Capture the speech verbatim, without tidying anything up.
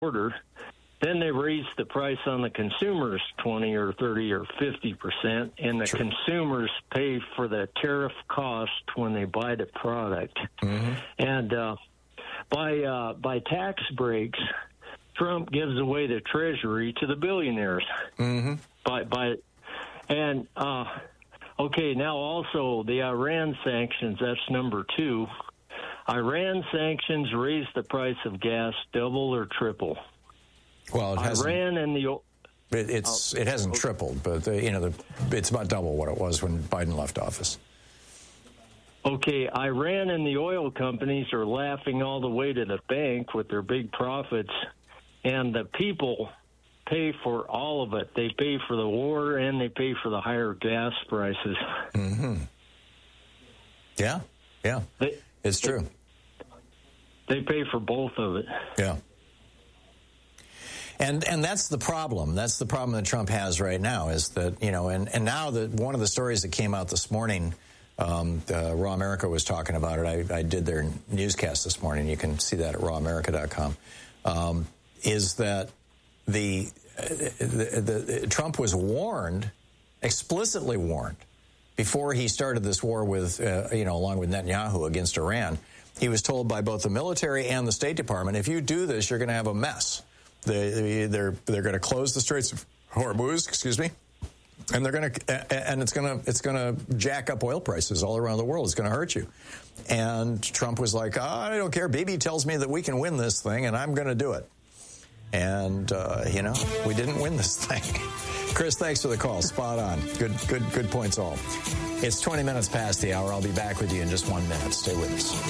order. Then they raise the price on the consumers twenty or thirty or fifty percent, and the sure. consumers pay for the tariff cost when they buy the product. Mm-hmm. And uh, by uh, by tax breaks, Trump gives away the treasury to the billionaires. Mm-hmm. By by, and uh, okay, now also the Iran sanctions. That's number two. Iran sanctions raise the price of gas double or triple. Well, it hasn't. Iran and the it, it's it hasn't okay. tripled, but the, you know the, it's about double what it was when Biden left office. Okay, Iran and the oil companies are laughing all the way to the bank with their big profits, and the people pay for all of it. They pay for the war and they pay for the higher gas prices. Mm-hmm. Yeah, yeah, they, it's true. They, they pay for both of it. Yeah. And and that's the problem. That's the problem that Trump has right now is that, you know, and, and now that one of the stories that came out this morning, um, uh, Raw America was talking about it. I, I did their newscast this morning. You can see that at raw america dot com. Um, is that the, uh, the, the, the Trump was warned, explicitly warned, before he started this war with, uh, you know, along with Netanyahu against Iran. He was told by both the military and the State Department, if you do this, you're going to have a mess. They, they're they're going to close the Straits of Hormuz, excuse me, and they're going to and it's going to it's going to jack up oil prices all around the world. It's going to hurt you. And Trump was like, oh, I don't care. Bibi tells me that we can win this thing, and I'm going to do it. And uh, you know, we didn't win this thing. Chris, thanks for the call. Spot on. Good good good points all. It's twenty minutes past the hour. I'll be back with you in just one minute. Stay with us.